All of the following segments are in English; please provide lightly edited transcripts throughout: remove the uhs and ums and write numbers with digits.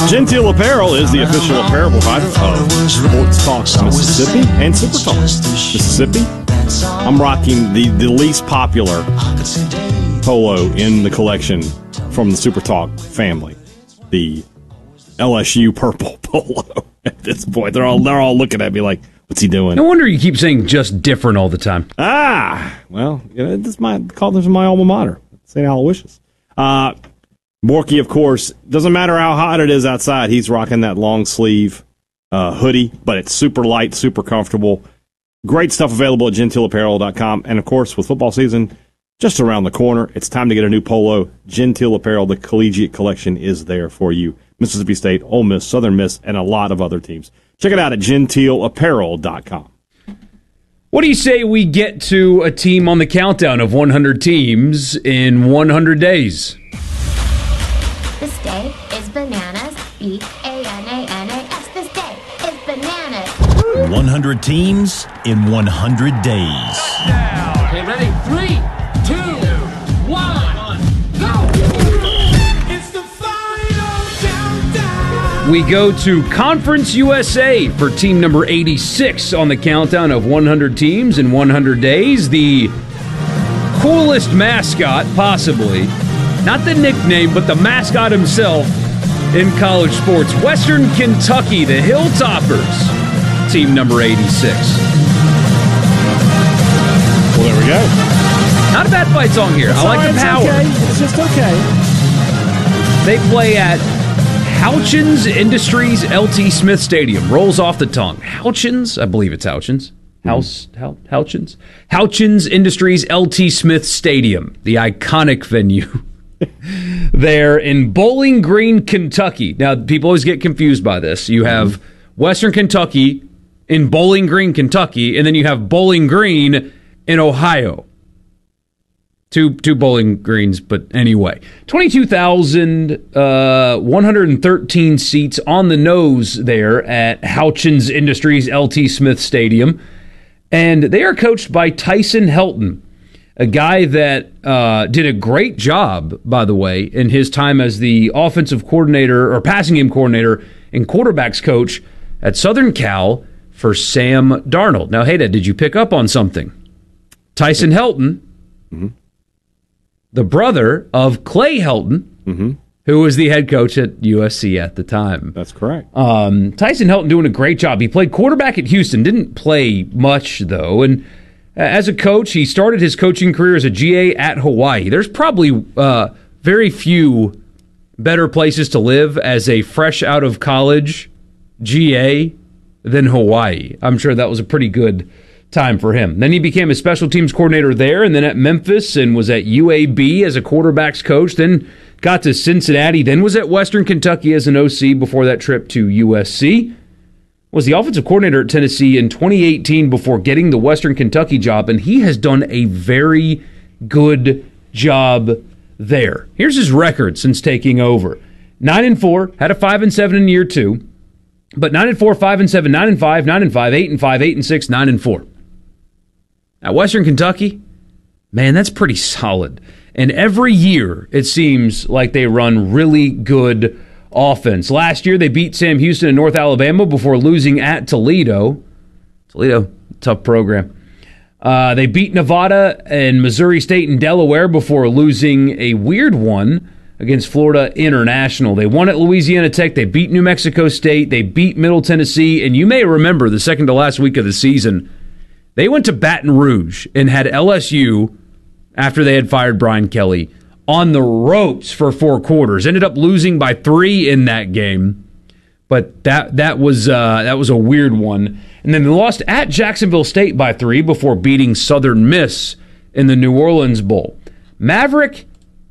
Genteel Apparel is the official apparel provider of Sports Talk Mississippi and Super Talk Mississippi. I'm rocking the least popular polo in the collection from the Super Talk family, the LSU purple polo. At this point, they're all looking at me like, "What's he doing?" No wonder you keep saying "just different" all the time. Well, this is my alma mater, St. Aloysius. Borky, of course, doesn't matter how hot it is outside, he's rocking that long sleeve hoodie, but it's super light, super comfortable. Great stuff available at genteelapparel.com. And, of course, with football season just around the corner, it's time to get a new polo. Genteel Apparel, the collegiate collection, is there for you. Mississippi State, Ole Miss, Southern Miss, and a lot of other teams. Check it out at genteelapparel.com. What do you say we get to a team on the countdown of 100 teams in 100 days? This day is bananas. B-A-N-A-N-A-S. This day is bananas. 100 teams in 100 days. Okay, ready? 3, 2, 1, go! It's the final countdown. We go to Conference USA for team number 86 on the countdown of 100 teams in 100 days. The coolest mascot, possibly. Not the nickname, but the mascot himself in college sports. Western Kentucky, the Hilltoppers, team number 86. Well, there we go. Not a bad fight song here. I like the power. Okay. It's just okay. They play at Houchins Industries LT Smith Stadium. Rolls off the tongue. Houchins? I believe it's Houchins. Houchins? Houchins Industries LT Smith Stadium, the iconic venue. There in Bowling Green, Kentucky. Now, people always get confused by this. You have Western Kentucky in Bowling Green, Kentucky, and then you have Bowling Green in Ohio. Two Bowling Greens, but anyway. 22,113 seats on the nose there at Houchins Industries LT Smith Stadium. And they are coached by Tyson Helton, a guy that did a great job, by the way, in his time as the offensive coordinator or passing game coordinator and quarterbacks coach at Southern Cal for Sam Darnold. Now, hey, Dad, did you pick up on something? Tyson Helton, the brother of Clay Helton, who was the head coach at USC at the time. That's correct. Tyson Helton doing a great job. He played quarterback at Houston, didn't play much, though, and as a coach, he started his coaching career as a GA at Hawaii. There's probably very few better places to live as a fresh out of college GA than Hawaii. I'm sure that was a pretty good time for him. Then he became a special teams coordinator there, and then at Memphis, and was at UAB as a quarterbacks coach, then got to Cincinnati, then was at Western Kentucky as an OC before that trip to USC. Was the offensive coordinator at Tennessee in 2018 before getting the Western Kentucky job, and he has done a very good job there. Here's his record since taking over. 9-4, had a 5-7 in year 2, but 9-4, 5-7, 9-5, 9-5, 8-5, 8-6, 9-4. At Western Kentucky, man, that's pretty solid. And every year, it seems like they run really good offense. Last year, they beat Sam Houston in North Alabama before losing at Toledo. Toledo, tough program. They beat Nevada and Missouri State and Delaware before losing a weird one against Florida International. They won at Louisiana Tech. They beat New Mexico State. They beat Middle Tennessee. And you may remember the second to last week of the season, they went to Baton Rouge and had LSU, after they had fired Brian Kelly, on the ropes for 4 quarters. Ended up losing by 3 in that game. But that was a weird one. And then they lost at Jacksonville State by 3 before beating Southern Miss in the New Orleans Bowl. Maverick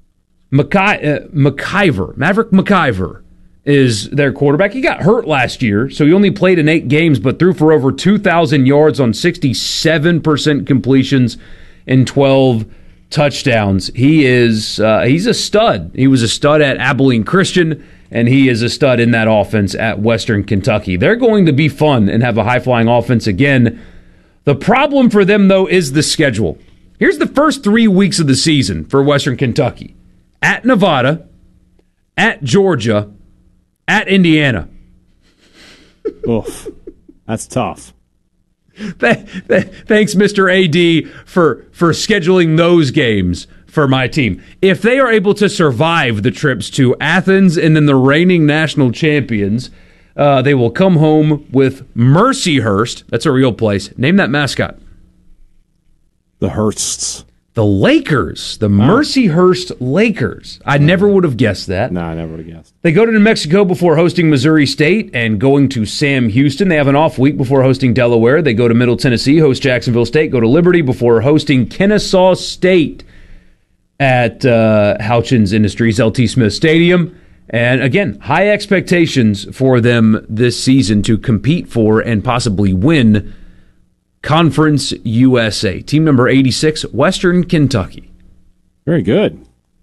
McIver is their quarterback. He got hurt last year, so he only played in 8 games, but threw for over 2,000 yards on 67% completions and 12 touchdowns. He's a stud. He was a stud at Abilene Christian, and he is a stud in that offense at Western Kentucky. They're going to be fun and have a high-flying offense again. The problem for them, though, is the schedule. Here's the first 3 weeks of the season for Western Kentucky. At Nevada, at Georgia, at Indiana. Oof. That's tough. Thanks, Mr. AD, for scheduling those games for my team. If they are able to survive the trips to Athens and then the reigning national champions, they will come home with Mercyhurst. That's a real place. Name that mascot. The Hursts. The Lakers. The Mercyhurst Lakers. I never would have guessed that. No, I never would have guessed. They go to New Mexico before hosting Missouri State and going to Sam Houston. They have an off week before hosting Delaware. They go to Middle Tennessee, host Jacksonville State, go to Liberty before hosting Kennesaw State at Houchins Industries, LT Smith Stadium. And again, high expectations for them this season to compete for and possibly win Conference USA. Team number 86, Western Kentucky. Very good.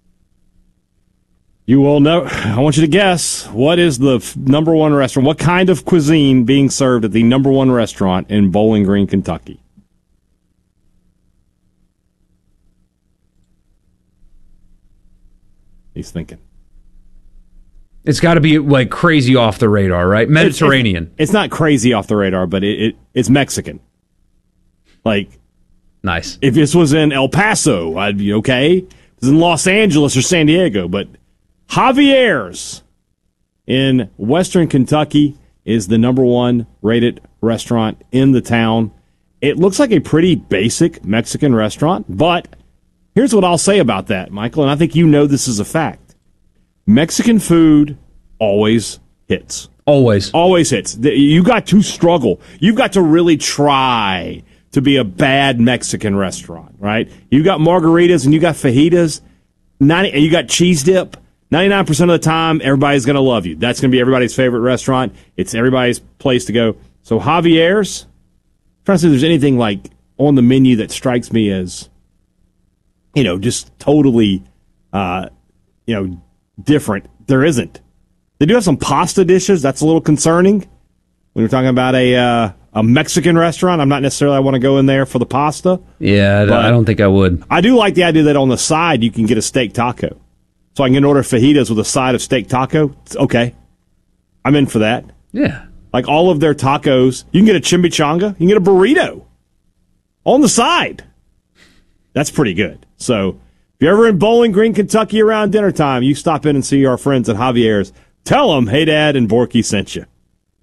You will know. I want you to guess, what is the number one restaurant? What kind of cuisine being served at the number one restaurant in Bowling Green, Kentucky? He's thinking. It's got to be like crazy off the radar, right? Mediterranean. It's not crazy off the radar, but it's Mexican. Like, nice. If this was in El Paso, I'd be okay. If it was in Los Angeles or San Diego, but Javier's in Western Kentucky is the number one rated restaurant in the town. It looks like a pretty basic Mexican restaurant, but here's what I'll say about that, Michael, and I think you know this is a fact. Mexican food always hits. Always. Always hits. You got to struggle. You've got to really try to be a bad Mexican restaurant, right? You got margaritas and you got fajitas, and you got cheese dip. 99% of the time, everybody's going to love you. That's going to be everybody's favorite restaurant. It's everybody's place to go. So Javier's, I'm trying to see if there's anything like on the menu that strikes me as, just totally, different. There isn't. They do have some pasta dishes. That's a little concerning. When you're talking about a Mexican restaurant, I'm not necessarily I want to go in there for the pasta. Yeah, I don't think I would. I do like the idea that on the side you can get a steak taco. So I can order fajitas with a side of steak taco. It's okay. I'm in for that. Yeah. Like all of their tacos, you can get a chimichanga, you can get a burrito on the side. That's pretty good. So if you're ever in Bowling Green, Kentucky around dinner time, you stop in and see our friends at Javier's. Tell them, hey, Dad and Borky sent you.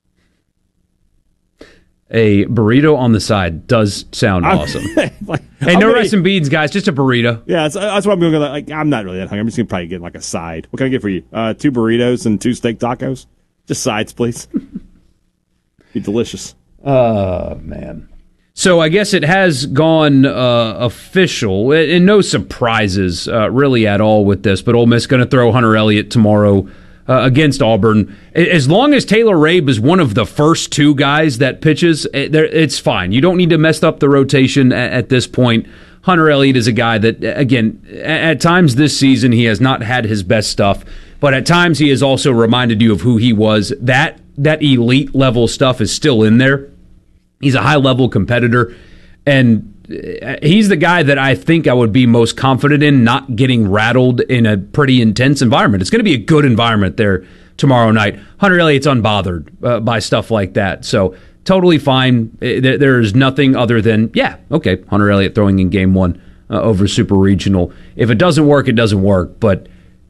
A burrito on the side does sound awesome. Hey, no rice and beans, guys. Just a burrito. Yeah, that's what I'm going to like. I'm not really that hungry. I'm just going to probably get like a side. What can I get for you? 2 burritos and 2 steak tacos? Just sides, please. Be delicious. Man. So I guess it has gone official, and no surprises really at all with this, but Ole Miss going to throw Hunter Elliott tomorrow against Auburn. As long as Taylor Rabe is one of the first 2 guys that pitches, it's fine. You don't need to mess up the rotation at this point. Hunter Elliott is a guy that, again, at times this season he has not had his best stuff, but at times he has also reminded you of who he was. That elite level stuff is still in there. He's a high-level competitor, and he's the guy that I think I would be most confident in not getting rattled in a pretty intense environment. It's going to be a good environment there tomorrow night. Hunter Elliott's unbothered by stuff like that, so totally fine. There's nothing other than, Hunter Elliott throwing in Game 1 over Super Regional. If it doesn't work, it doesn't work, but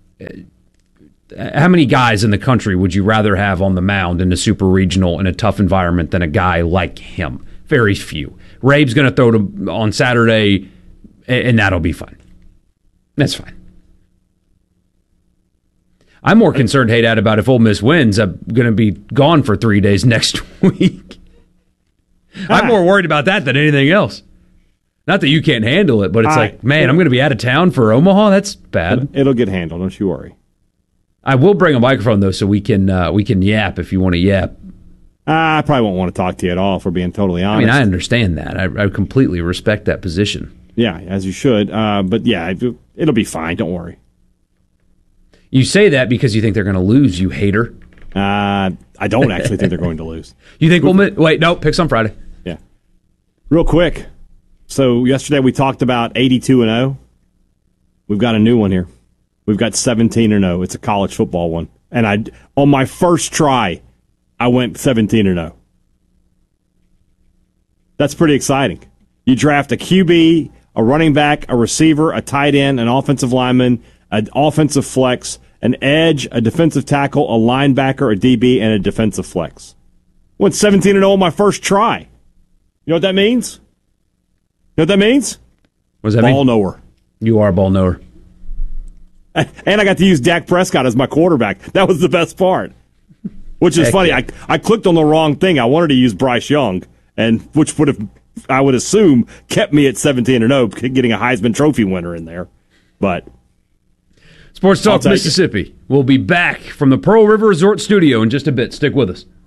how many guys in the country would you rather have on the mound in a Super Regional in a tough environment than a guy like him? Very few. Rabe's going to throw on Saturday, and that'll be fine. That's fine. I'm more concerned, hey, Dad, about if Ole Miss wins, I'm going to be gone for 3 days next week. I'm more worried about that than anything else. Not that you can't handle it, but it's I'm going to be out of town for Omaha? That's bad. It'll get handled, don't you worry. I will bring a microphone, though, so we can yap if you want to yap. I probably won't want to talk to you at all, if we're being totally honest. I mean, I understand that. I completely respect that position. Yeah, as you should. But, yeah, it'll be fine. Don't worry. You say that because you think they're going to lose, you hater. I don't actually think they're going to lose. You think wait, no, picks on Friday. Yeah. Real quick. So, yesterday we talked about 82-0. We've got a new one here. We've got 17-0. It's a college football one. And on my first try, I went 17-0. That's pretty exciting. You draft a QB, a running back, a receiver, a tight end, an offensive lineman, an offensive flex, an edge, a defensive tackle, a linebacker, a DB, and a defensive flex. Went 17-0 on my first try. You know what that means? You know what that means? What does that Ball mean? knower. You are a ball knower. And I got to use Dak Prescott as my quarterback. That was the best part. Which is funny. Yeah. I clicked on the wrong thing. I wanted to use Bryce Young, and which would have, I would assume, kept me at 17-0, getting a Heisman Trophy winner in there. But Sports Talk Mississippi. We'll be back from the Pearl River Resort Studio in just a bit. Stick with us.